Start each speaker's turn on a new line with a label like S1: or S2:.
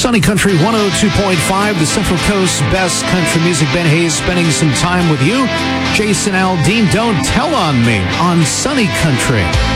S1: Sunny Country 102.5, the Central Coast's best country music. Ben Hayes spending some time with you. Jason Aldean, Don't Tell on Me on Sunny Country.